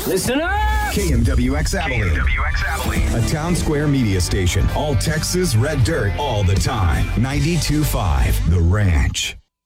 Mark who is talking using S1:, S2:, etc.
S1: Listen up!
S2: KMWX Abilene.
S3: KMWX Abilene.
S2: A town square media station. All Texas red dirt all the time. 92.5 The Ranch.